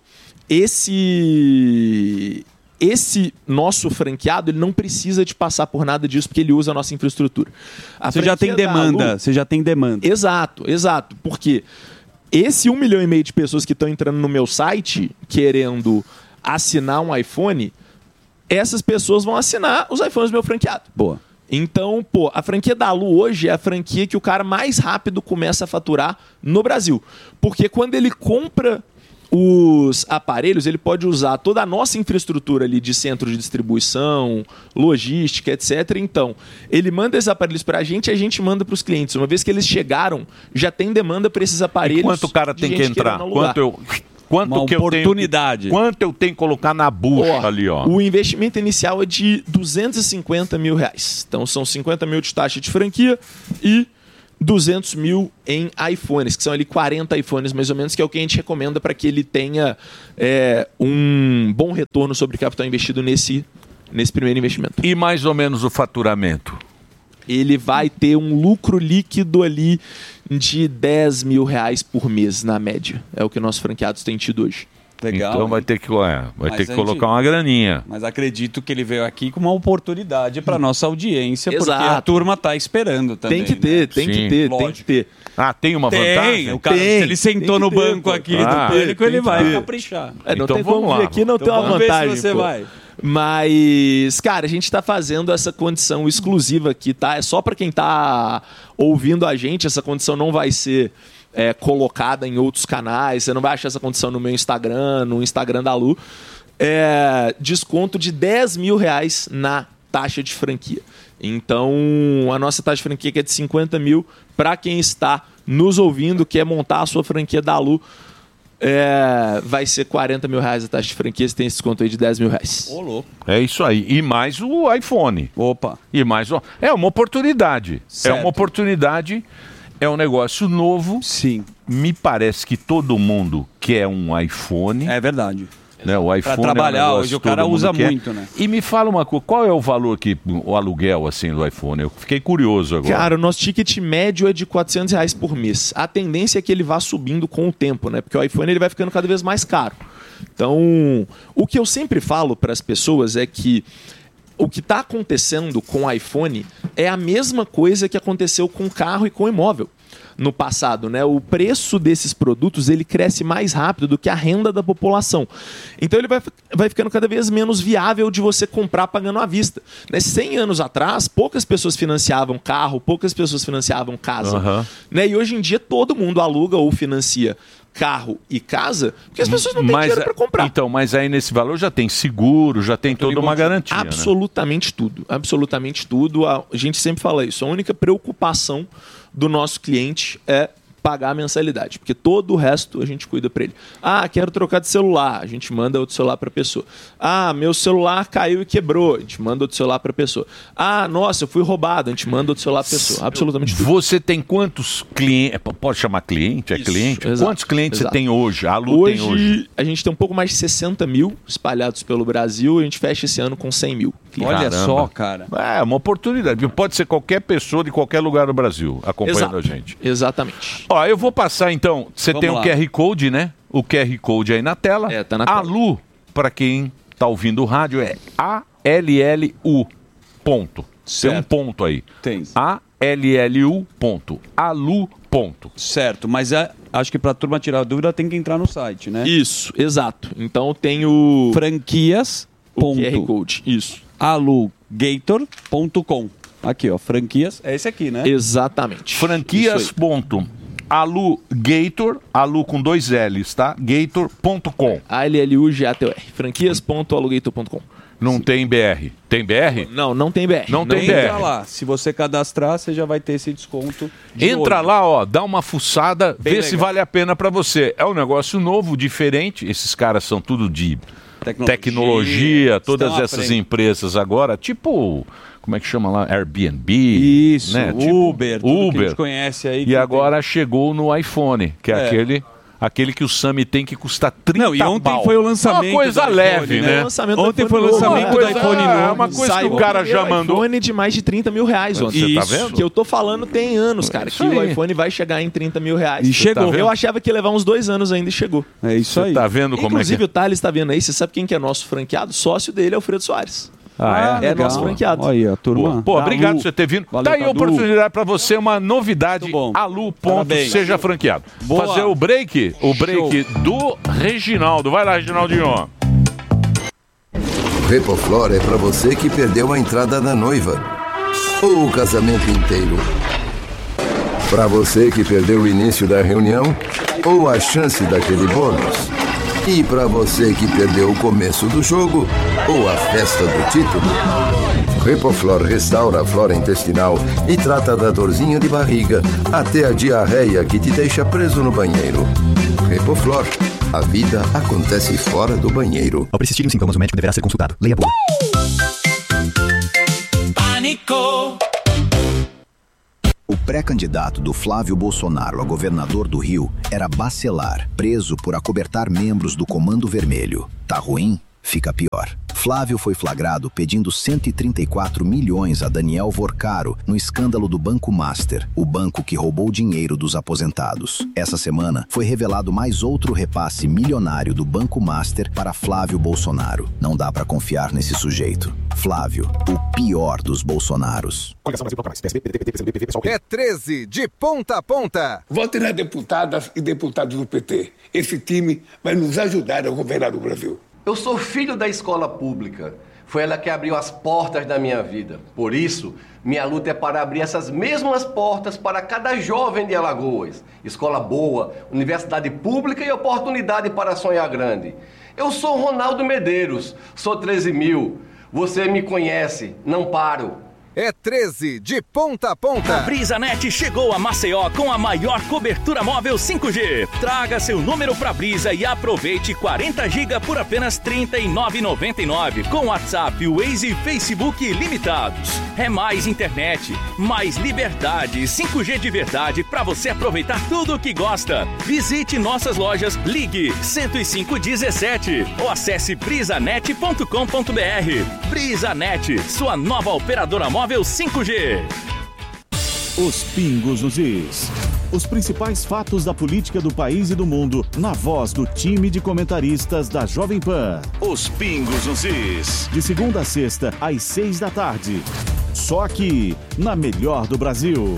esse esse nosso franqueado, ele não precisa de passar por nada disso, porque ele usa a nossa infraestrutura. A Você já tem franquia da demanda, Alu- você já tem demanda. Exato, exato. Porque esse um milhão e meio de pessoas que estão entrando no meu site querendo assinar um iPhone, essas pessoas vão assinar os iPhones do meu franqueado. Boa. Então, pô, a franquia da Alu hoje é a franquia que o cara mais rápido começa a faturar no Brasil. Porque quando ele compra os aparelhos, ele pode usar toda a nossa infraestrutura ali de centro de distribuição, logística, etcétera. Então, ele manda esses aparelhos para a gente e a gente manda para os clientes. Uma vez que eles chegaram, já tem demanda para esses aparelhos. E quanto o cara de tem que gente entrar? querendo alugar. Quanto eu quanto Uma que oportunidade. eu tenho, quanto eu tenho que colocar na bucha Ó, ali, ó. O investimento inicial é de duzentos e cinquenta mil reais. Então são cinquenta mil de taxa de franquia e duzentos mil em iPhones, que são ali quarenta iPhones mais ou menos, que é o que a gente recomenda para que ele tenha é, um bom retorno sobre o capital investido nesse, nesse primeiro investimento. E mais ou menos o faturamento? Ele vai ter um lucro líquido ali de dez mil reais por mês, na média. É o que nossos franqueados têm tido hoje. Legal. Então vai ter que, é, vai Mas ter que a colocar gente- uma graninha. Mas acredito que ele veio aqui com uma oportunidade para nossa audiência, porque Exato. a turma tá esperando também. Tem que ter, né? tem Sim, que ter, tem lógico. que ter. Ah, tem uma Tem, vantagem? o cara, Tem, se ele sentou tem no que ter, banco pô. aqui Ah, do pânico, ele tem que vai ter. caprichar. É, não Então tem vamos como lá. vir aqui não Então ter uma vamos ver se vantagem. você pô. vai. Mas, cara, a gente tá fazendo essa condição exclusiva aqui, tá? É só para quem tá ouvindo a gente, essa condição não vai ser é, colocada em outros canais, você não vai achar essa condição no meu Instagram, no Instagram da Lu. É, desconto de dez mil reais na taxa de franquia. Então, a nossa taxa de franquia que é de cinquenta mil, para quem está nos ouvindo, quer montar a sua franquia da Lu, é, vai ser quarenta mil reais a taxa de franquia, você tem esse desconto aí de dez mil reais. Ô, louco. É isso aí. E mais o iPhone. Opa. E mais o... É uma oportunidade. Certo. É uma oportunidade. É um negócio novo. Sim. Me parece que todo mundo quer um iPhone. É verdade. Né? O iPhone Pra trabalhar, é um negócio hoje o que todo cara mundo usa quer. muito, né? E me fala uma coisa, qual é o valor que o aluguel assim do iPhone? Eu fiquei curioso agora. Cara, o nosso ticket médio é de quatrocentos reais por mês. A tendência é que ele vá subindo com o tempo, né? Porque o iPhone ele vai ficando cada vez mais caro. Então, o que eu sempre falo para as pessoas é que o que está acontecendo com o iPhone é a mesma coisa que aconteceu com o carro e com o imóvel no passado, né? O preço desses produtos ele cresce mais rápido do que a renda da população. Então ele vai, vai ficando cada vez menos viável de você comprar pagando à vista. Né? cem anos atrás, poucas pessoas financiavam carro, poucas pessoas financiavam casa. Uhum. Né? E hoje em dia todo mundo aluga ou financia carro e casa, porque as pessoas não têm Mas, dinheiro para comprar. Então, mas aí nesse valor já tem seguro, já tem toda uma garantia. Né? Absolutamente tudo. Absolutamente tudo. A gente sempre fala isso. A única preocupação do nosso cliente é pagar a mensalidade, porque todo o resto a gente cuida para ele. Ah, quero trocar de celular, a gente manda outro celular para a pessoa. Ah, meu celular caiu e quebrou, a gente manda outro celular para a pessoa. Ah, nossa, eu fui roubado, a gente manda outro celular para a pessoa. Absolutamente tudo. Você tem quantos clientes? Pode chamar cliente? É Isso, cliente? exato, Quantos clientes exato. você tem hoje? A Lu Hoje, tem hoje? a gente tem um pouco mais de sessenta mil espalhados pelo Brasil, a gente fecha esse ano com cem mil. Olha Caramba. só, cara. É uma oportunidade. Pode ser qualquer pessoa de qualquer lugar do Brasil acompanhando Exato. a gente. Exatamente. Ó, eu vou passar então. Você Vamos tem o lá. Q R Code, né? O Q R Code aí na tela. É, tá na A tela. Lu, para quem tá ouvindo o rádio, é A L L U. Ponto. Tem um Certo. ponto aí. Tem. A L L U. Ponto. alu Ponto. Certo, mas é, acho que pra turma tirar a dúvida tem que entrar no site, né? Isso, exato. Então tem o... Franquias. O Q R Code, isso. alugator ponto com. Aqui, ó, franquias. É esse aqui, né? Exatamente. Franquias. Ponto. Alugator, alu com dois L's, tá? gator ponto com. A L L U G A T O R. franquias ponto alugator ponto com. Não tem B R. Tem B R? Não, não tem B R. Não, não tem B R. Entra lá. Se você cadastrar, você já vai ter esse desconto. De Entra hoje. lá, ó, dá uma fuçada, Bem vê se legal. vale a pena pra você. É um negócio novo, diferente. Esses caras são tudo de Tecnologia, tecnologia, todas estão à essas frente. empresas agora, tipo, como é que chama lá? Airbnb. Isso, né? Uber, Tipo, tudo que a Uber. gente conhece aí. E que agora chegou no iPhone, que é, É. aquele... Aquele que o Sami tem que custa trinta Não, e ontem pau. foi o lançamento Uma coisa do iPhone, leve, né? né? O lançamento do Ontem foi o iPhone lançamento novo. do iPhone É, novo. uma coisa que Saiu o cara o já primeiro mandou. iPhone de mais de trinta mil reais ontem. Você tá vendo? Que eu tô falando tem anos, cara, Isso que o aí. iPhone vai chegar em trinta mil reais. E chegou. tá vendo? Eu achava que ia levar uns dois anos ainda e chegou. É isso Você aí. tá vendo como Inclusive é o Thales tá vendo aí, você sabe quem que é nosso franqueado? Sócio dele é o Alfredo Soares. que... Ah, é? É legal. nosso franqueado. Olha aí, a turma. Pô, da obrigado Alu. por você ter vindo. Valeu, tá aí a Cadu. oportunidade pra você, uma novidade. Muito bom. Alu. Parabéns. Seja franqueado. Boa. Fazer o break, o break do Reginaldo. Vai lá, Reginaldinho. Repoflor é pra você que perdeu a entrada da noiva ou o casamento inteiro. Pra você que perdeu o início da reunião ou a chance daquele bônus. E pra você que perdeu o começo do jogo ou a festa do título. Repoflor restaura a flora intestinal e trata da dorzinha de barriga até a diarreia que te deixa preso no banheiro. Repoflor, a vida acontece fora do banheiro. Ao persistirem os sintomas, o médico deverá ser consultado. Leia a bula. Pânico. O pré-candidato do Flávio Bolsonaro a governador do Rio era Bacelar, preso por acobertar membros do Comando Vermelho. Tá ruim? Fica pior. Flávio foi flagrado pedindo cento e trinta e quatro milhões a Daniel Vorcaro no escândalo do Banco Master, o banco que roubou dinheiro dos aposentados. Essa semana foi revelado mais outro repasse milionário do Banco Master para Flávio Bolsonaro. Não dá pra confiar nesse sujeito. Flávio, o pior dos Bolsonaros. É treze de ponta a ponta. Votem nas deputadas e deputados do P T. Esse time vai nos ajudar a governar o Brasil. Eu sou filho da escola pública. Foi ela que abriu as portas da minha vida. Por isso, minha luta é para abrir essas mesmas portas para cada jovem de Alagoas. Escola boa, universidade pública e oportunidade para sonhar grande. Eu sou Ronaldo Medeiros, sou treze mil. Você me conhece, não paro. É treze de ponta a ponta. A BrisaNet chegou a Maceió com a maior cobertura móvel cinco G. Traga seu número pra Brisa e aproveite quarenta gigas por apenas trinta e nove reais e noventa e nove centavos com WhatsApp, Waze e Facebook limitados. É mais internet, mais liberdade, cinco G de verdade pra você aproveitar tudo o que gosta. Visite nossas lojas, ligue cento e cinco dezessete ou acesse brisanet ponto com ponto br. BrisaNet, sua nova operadora móvel cinco G. Os pingos nos is. Os principais fatos da política do país e do mundo na voz do time de comentaristas da Jovem Pan. Os pingos nos is. De segunda a sexta, às seis da tarde. Só aqui, na melhor do Brasil.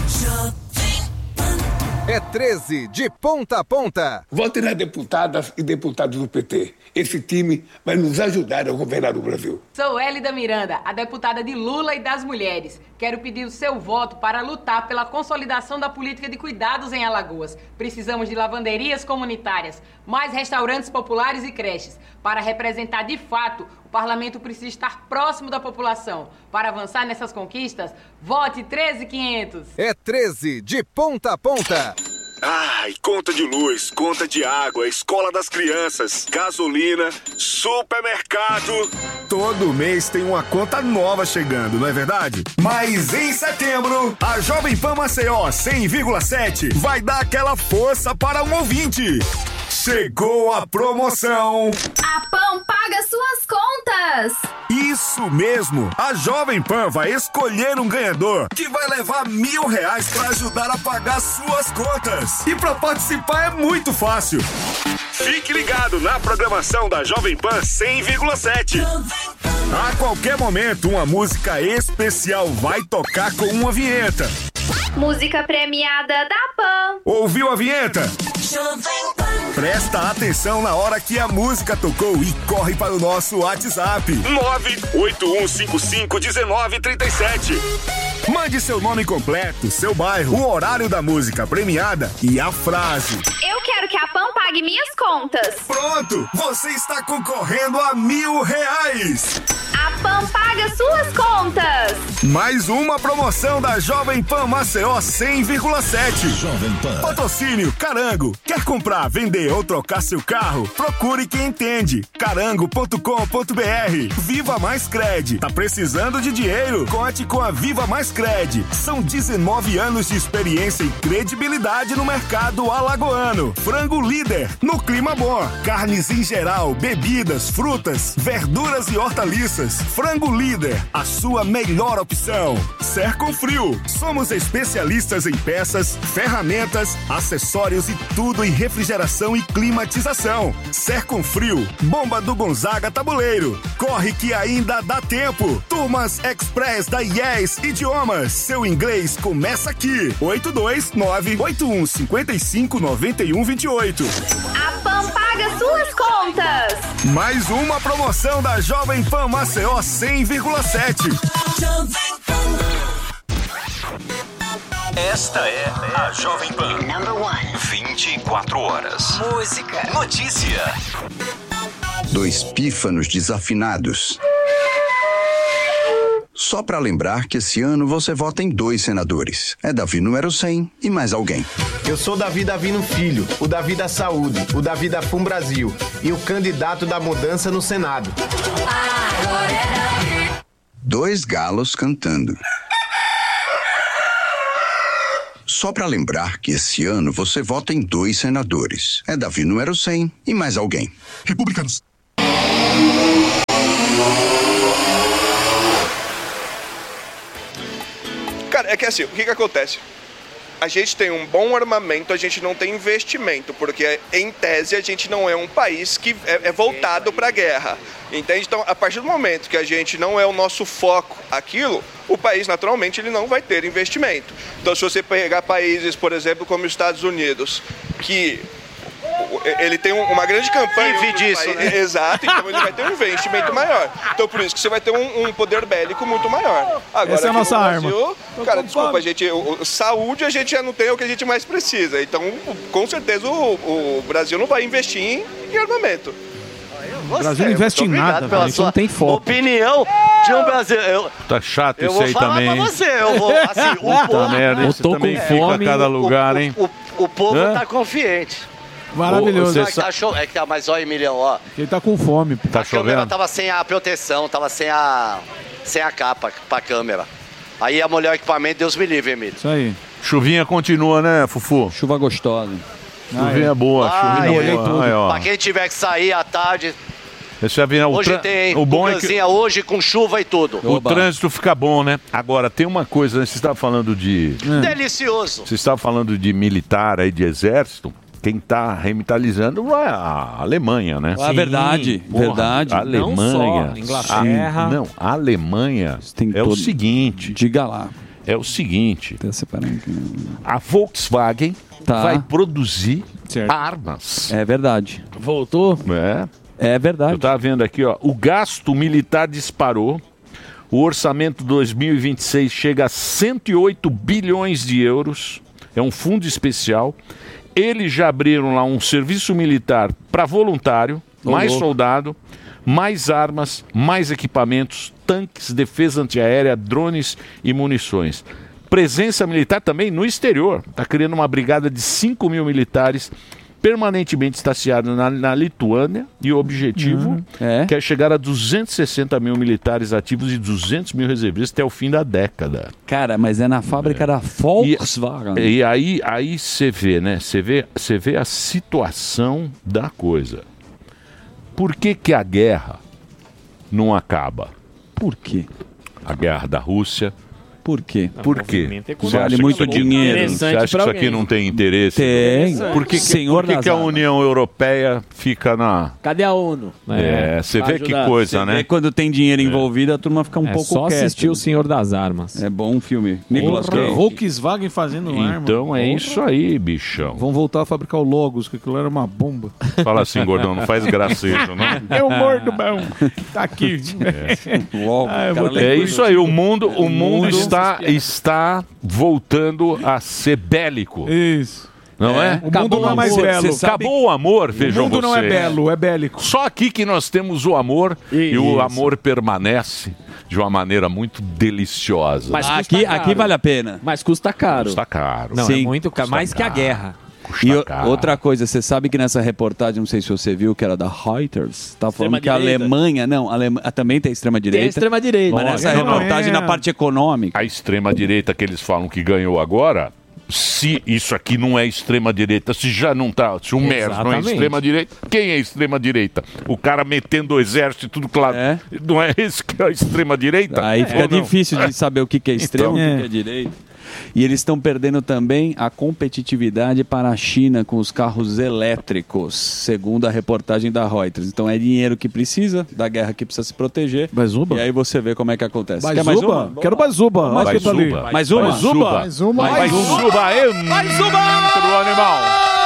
É treze de ponta a ponta. Votem nas deputadas e deputados do P T. Esse time vai nos ajudar a governar o Brasil. Sou Hélida Miranda, a deputada de Lula e das mulheres. Quero pedir o seu voto para lutar pela consolidação da política de cuidados em Alagoas. Precisamos de lavanderias comunitárias, mais restaurantes populares e creches. Para representar de fato, o parlamento precisa estar próximo da população. Para avançar nessas conquistas, vote treze mil e quinhentos. É treze de ponta a ponta. Ai, conta de luz, conta de água, escola das crianças, gasolina, supermercado. Todo mês tem uma conta nova chegando, não é verdade? Mas em setembro, a Jovem Pan Maceió cem vírgula sete vai dar aquela força para um ouvinte. Chegou a promoção. A Pan paga suas contas. Isso mesmo. A Jovem Pan vai escolher um ganhador que vai levar mil reais para ajudar a pagar suas contas. E para participar é muito fácil. Fique ligado na programação da Jovem Pan cem vírgula sete. A qualquer momento, uma música especial vai tocar com uma vinheta. Música premiada da Pan. Ouviu a vinheta? Presta atenção na hora que a música tocou e corre para o nosso WhatsApp. nove oito um cinco cinco um nove três sete. Mande seu nome completo, seu bairro, o horário da música premiada e a frase. Eu quero que a Pan pague minhas contas. Pronto! Você está concorrendo a mil reais! A Pan paga suas contas. Mais uma promoção da Jovem Pan Maceió cem vírgula sete. Jovem Pan. Patrocínio Carango. Quer comprar, vender ou trocar seu carro? Procure quem entende. carango ponto com ponto br. Viva Mais Cred. Tá precisando de dinheiro? Conte com a Viva Mais Cred. São dezenove anos de experiência e credibilidade no mercado alagoano. Frango líder no clima bom. Carnes em geral, bebidas, frutas, verduras e hortaliças. Frango líder, a sua melhor opção. Serconfrio. Somos especialistas em peças, ferramentas, acessórios e tudo em refrigeração e climatização. Serconfrio, bomba do Gonzaga Tabuleiro. Corre que ainda dá tempo. Turmas Express da I E S Idiomas. Seu inglês começa aqui. oito dois nove oito um cinco cinco nove um dois oito. A Pan paga suas contas. Mais uma promoção da Jovem Pan Maceió cem vírgula sete. Esta é a Jovem Pan. vinte e quatro horas. Música. Notícia. Dois pífanos desafinados. Só para lembrar que esse ano você vota em dois senadores. É Davi número cem e mais alguém. Eu sou Davi Davino Filho, o Davi da Saúde, o Davi da Fum Brasil e o candidato da mudança no Senado. Dois galos cantando. Só para lembrar que esse ano você vota em dois senadores. É Davi número cem e mais alguém. Republicanos. Cara, é que assim, o que que acontece? A gente tem um bom armamento, a gente não tem investimento, porque em tese a gente não é um país que é, é voltado para a guerra, entende? Então, a partir do momento que a gente não é o nosso foco aquilo, o país naturalmente ele não vai ter investimento. Então, se você pegar países, por exemplo, como os Estados Unidos, que ele tem uma grande campanha Vive disso, país, né? Exato, então ele vai ter um investimento maior. Então por isso que você vai ter um, um poder bélico muito maior. Agora, essa é a aqui nossa no arma. Brasil, cara, desculpa, a gente, o, o, saúde a gente já não tem o que a gente mais precisa. Então, com certeza o, o Brasil não vai investir em, em armamento. O Brasil não investe em nada, velho. A gente não tem foco. Opinião de um brasileiro. Tá chato Eu isso vou aí falar também. pra você, eu vou, assim, o Puta povo- merda, Eu isso tô também com fica fome, a cada o- lugar, o- hein? O, o povo Hã? tá confiante. Maravilhoso. Ô, tá cho- É que tá, mas ó, Emiliano, ó. Ele tá com fome. Tá A câmera tava sem a proteção, tava sem a, sem a capa pra câmera. Aí a mulher equipamento, Deus me livre, Emílio. Isso aí. Chuvinha continua, né, Fufu? Chuva gostosa. Chuvinha boa, Ah, chuvinha eu- boa. Aí, ó. Pra quem tiver que sair à tarde, Esse avião, o, hoje tran- tem o bom é que Buganzinha hoje com chuva e tudo. o trânsito fica bom, né? Agora, tem uma coisa, né? Você estava falando de... Delicioso. Você estava falando de militar aí, de exército. Quem está revitalizando é a Alemanha, né? Ah, verdade, verdade. A Não Alemanha. só, Inglaterra. A- não, a Alemanha é o todo- seguinte. Diga lá. É o seguinte. Tá separando aqui. A Volkswagen Tá. vai produzir armas. É verdade. Voltou? É. É verdade. Eu estava vendo aqui, ó. O gasto militar disparou. O orçamento dois mil e vinte e seis chega a cento e oito bilhões de euros. É um fundo especial. Eles já abriram lá um serviço militar para voluntário, Ô, mais louco. soldado, mais armas, mais equipamentos, tanques, defesa antiaérea, drones e munições. Presença militar também no exterior. Está criando uma brigada de cinco mil militares permanentemente estacionados na, na Lituânia, e o objetivo Uhum. É. quer chegar a duzentos e sessenta mil militares ativos e duzentos mil reservistas até o fim da década. Cara, mas é na fábrica da Volkswagen. E, e aí aí você vê, né? Você vê, você vê a situação da coisa. Por que que a guerra não acaba? Por quê? A guerra da Rússia Por quê? Por quê? Você vale muito dinheiro. Você acha que isso aqui não tem interesse? Tem. Por que, que, Senhor por que, das que a armas. União Europeia fica na... Cadê a ONU? É, você vê que Ajudar. coisa, Você né? vê quando tem dinheiro envolvido, a turma fica um É pouco só quieta. assistir O Senhor das Armas. É bom um filme. Nicolas Porra, Cage. Volkswagen fazendo arma. Então é isso aí, bichão. Vão voltar a fabricar o Logos, que aquilo era uma bomba. Fala assim, gordão, não faz gracejo, né? É o mordo bom. Tá aqui. Logo, Ah, eu cara, vou ter É que- isso aí, o mundo, o mundo mundo está, está voltando a ser bélico. Isso. Não é? O mundo não é mais belo. Você sabe- Acabou o amor, vejam O mundo não é vocês. belo, é bélico. Só aqui que nós temos o amor e o Isso. amor permanece de uma maneira muito deliciosa. Mas custa Aqui, caro. aqui vale a pena. Mas custa caro. Custa caro. Não, Sim. é muito caro. Custa Mais que a caro. guerra. E o- caro. outra coisa, você sabe que nessa reportagem, não sei se você viu, que era da Reuters, tá falando que a Extrema-direita. Alemanha, não, a Alema- ah, também tem extrema-direita. Tem extrema-direita. Mas nessa Não, não, reportagem, é. na parte econômica. A extrema-direita que eles falam que ganhou agora, se isso aqui não é extrema-direita, se já não tá, se o Merz não é Exatamente. extrema-direita, quem é extrema-direita? O cara metendo o exército e tudo claro. É. Não é esse que é a extrema-direita? Aí fica Ou não? difícil de saber o que que é extremo e Então. o que que é direita. E eles estão perdendo também a competitividade para a China com os carros elétricos, segundo a reportagem da Reuters. Então é dinheiro que precisa, da guerra que precisa se proteger. Bazuba? E aí você vê como é que acontece. Quer Bazuba? mais uma? Quero bazuba. Mais Olha que tá ali. Bazuba. Mais uma? Bazuba. Mais uma. Vai suba, entra o animal.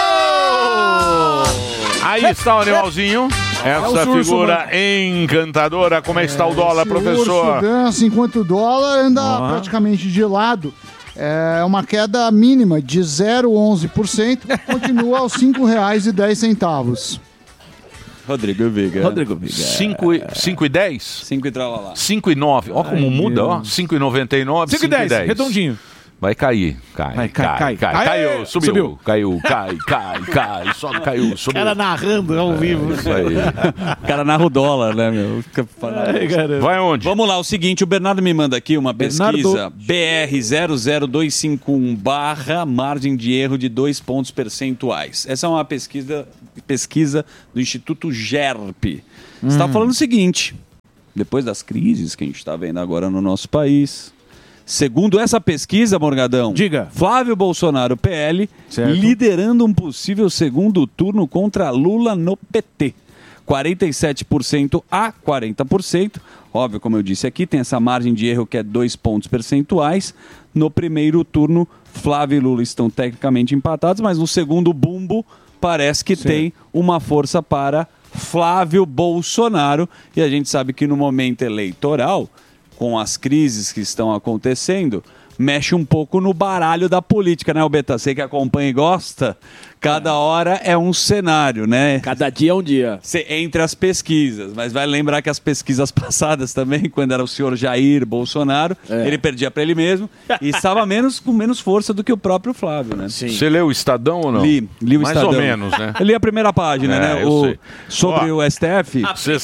Aí está o animalzinho. Essa É o urso, figura encantadora. Como é que está o dólar, Esse professor? urso dança enquanto o dólar anda praticamente de lado. É uma queda mínima de zero vírgula onze por cento, continua aos cinco reais e dez centavos. Rodrigo Viga. Rodrigo Viga. cinco e dez? cinco e tralalá. cinco e nove. Ó como Ai, muda, ó. Deus. cinco e noventa e nove, cinco e dez, redondinho. Vai cair, cai, Vai, cai, cai, cai. cai, Cai, caiu, subiu, subiu. caiu, cai, cai, cai, sobe, caiu, subiu. Cara narrando ao vivo. Isso aí. O cara narra o dólar, né, meu? Fica falando. Ai, caramba. Vai onde? Vamos lá, o seguinte, o Bernardo me manda aqui uma Bernardo. pesquisa B R zero zero dois cinco um barra margem de erro de dois pontos percentuais. Essa é uma pesquisa, pesquisa do Instituto GERP. Você está falando o seguinte, depois das crises que a gente está vendo agora no nosso país, segundo essa pesquisa, Morgadão, Diga. Flávio Bolsonaro, P L, Certo. liderando um possível segundo turno contra Lula no P T. quarenta e sete por cento a quarenta por cento. Óbvio, como eu disse aqui, tem essa margem de erro que é dois pontos percentuais. No primeiro turno, Flávio e Lula estão tecnicamente empatados, mas no segundo bumbo parece que tem uma força para Flávio Bolsonaro. E a gente sabe que no momento eleitoral, com as crises que estão acontecendo, mexe um pouco no baralho da política, né, Albeta? Você que acompanha e gosta, cada hora é um cenário, né? Cada dia é um dia. Cê- entre as pesquisas, mas vai lembrar que as pesquisas passadas também, quando era o senhor Jair Bolsonaro, É. ele perdia para ele mesmo e estava menos, com menos força do que o próprio Flávio, né? Você leu o Estadão ou não? Li, li o Mais Estadão. ou menos, né? Eu li a primeira página, É, né? eu O- sei. sobre Ó, o S T F.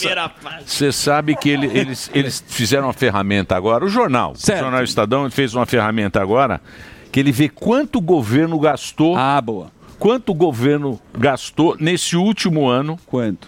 Você sabe que ele- eles, eles fizeram uma ferramenta agora, o jornal, Certo. o jornal Estadão ele fez uma ferramenta agora que ele vê quanto o governo gastou. Ah, boa. Quanto o governo gastou nesse último ano. Quanto?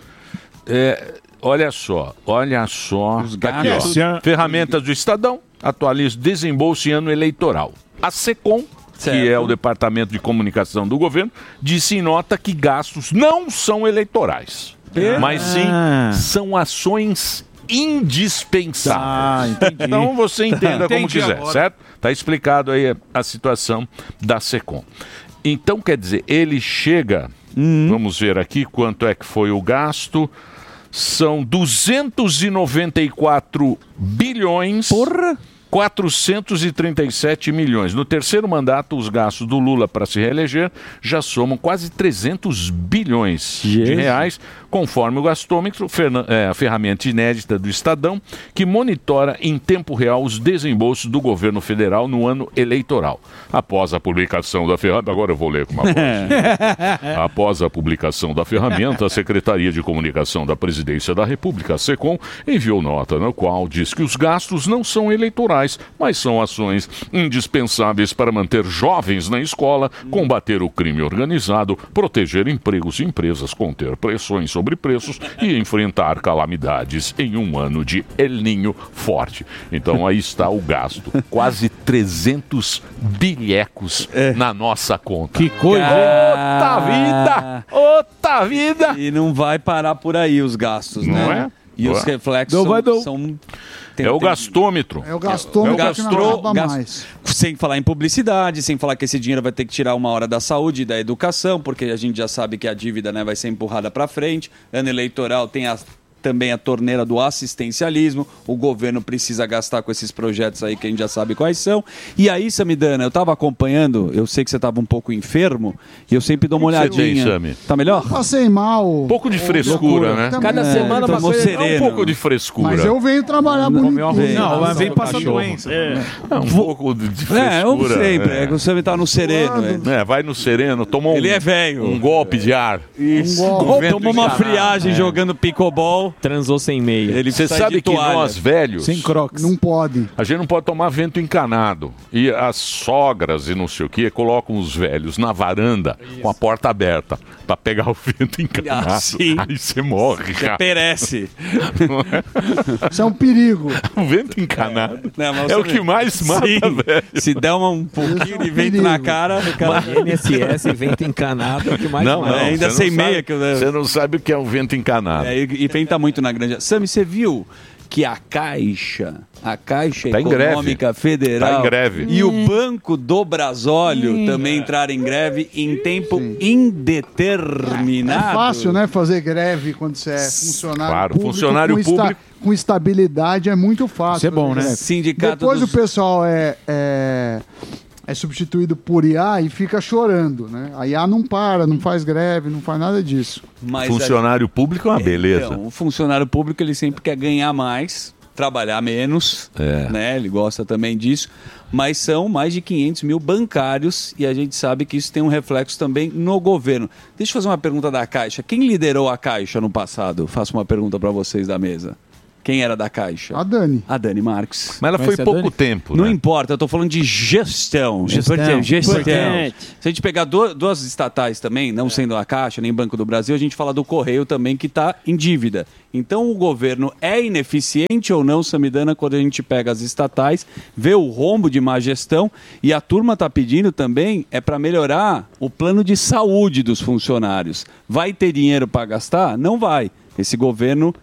É, olha só, olha só. Os Tá aqui, gastos. ó. Ferramentas do Estadão, atualiza desembolso em ano eleitoral. A SECOM, Certo. que é o Departamento de Comunicação do Governo, disse em nota que gastos não são eleitorais, Ah. mas sim são ações indispensáveis. Ah, entendi. Então você entenda como Entendi quiser, agora. certo? Está explicado aí a situação da SECOM. Então, quer dizer, ele chega, vamos ver aqui quanto é que foi o gasto, são duzentos e noventa e quatro bilhões... Porra! quatrocentos e trinta e sete milhões. No terceiro mandato, os gastos do Lula para se reeleger já somam quase trezentos bilhões de Jesus. reais, conforme o gastômetro, ferna- é, a ferramenta inédita do Estadão, que monitora em tempo real os desembolsos do governo federal no ano eleitoral. Após a publicação da ferramenta, agora eu vou ler com uma voz. Após a publicação da ferramenta, a Secretaria de Comunicação da Presidência da República, a SECOM, enviou nota na qual diz que os gastos não são eleitorais sociais, mas são ações indispensáveis para manter jovens na escola, combater o crime organizado, proteger empregos e empresas, conter pressões sobre preços e enfrentar calamidades em um ano de El Niño forte. Então aí está o gasto. Quase trezentos bilhecos na nossa conta. Que coisa! Outra vida! Outra vida! E não vai parar por aí os gastos, Não né? é? E os Ué. reflexos Não vai, são... não. são- É o gastômetro. É o gastômetro É o que não gastrô- acaba gas- mais. Sem falar em publicidade, sem falar que esse dinheiro vai ter que tirar uma hora da saúde e da educação, porque a gente já sabe que a dívida, né, vai ser empurrada para frente. Ano eleitoral tem a- também a torneira do assistencialismo. O governo precisa gastar com esses projetos aí que a gente já sabe quais são. E aí, Samidana, eu estava acompanhando, eu sei que você estava um pouco enfermo, e eu sempre dou uma O que você olhadinha. tem, Sami? Tá melhor? Passei mal. Um pouco de frescura, né? Cada semana uma uma coisa, coisa- um pouco de frescura. Mas eu venho trabalhar bonitinho. Não, mas vem passar doença. É, um pouco de, de frescura. É, eu sempre. É que o Sami tá no sereno. É. É, vai no sereno, tomou um, Ele é velho. um golpe de ar. Isso. Um vento Tomou uma encanado. friagem É. jogando pickleball. Transou sem meia. Ele Você sai sabe de que toalha. nós, velhos, Não pode. a gente não pode tomar vento encanado. E as sogras e não sei o que colocam os velhos na varanda com a porta aberta pra pegar o vento encanado. Ah, sim. Aí você morre, Você cara. perece. Não é? Isso é um perigo. O vento encanado Não, mas é o você- que mais mata, Sim. velho. Se der uma- um pouquinho de vento na cara, o cara... I N S S, vento encanado, é o que mais Não, mata. não, ainda você sem não meia sabe- que eu- Você não sabe o que é o vento encanado. É, e, e venta muito na grande... Sami, você viu que a Caixa, a Caixa Tá em Econômica greve. Federal Tá em greve. e o Banco do Brasólio também entraram em greve em tempo indeterminado. É fácil, né, fazer greve quando você é funcionário Claro, público. funcionário com esta- público. com estabilidade é muito fácil. Isso é bom, fazer né? greve. Sindicato Depois dos- o pessoal é, é, é substituído por I A e fica chorando, né? A I A não para, não faz greve, não faz nada disso. Mas Funcionário público é uma beleza. Então, o funcionário público ele sempre quer ganhar mais, trabalhar menos, É. né? Ele gosta também disso. Mas são mais de quinhentos mil bancários e a gente sabe que isso tem um reflexo também no governo. Deixa eu fazer uma pergunta da Caixa. Quem liderou a Caixa no passado? Faço uma pergunta para vocês da mesa. Quem era da Caixa? A Dani. A Dani Marques. Mas ela foi Conhece a pouco Dani? tempo, Não né? importa, eu tô falando de gestão. Gestão. Importante, gestão. Importante. Se a gente pegar du- duas estatais também, não sendo a Caixa nem Banco do Brasil, a gente fala do Correio também que está em dívida. Então o governo é ineficiente ou não, Samidana, quando a gente pega as estatais, vê o rombo de má gestão e a turma está pedindo também é para melhorar o plano de saúde dos funcionários. Vai ter dinheiro para gastar? Não vai. Esse governo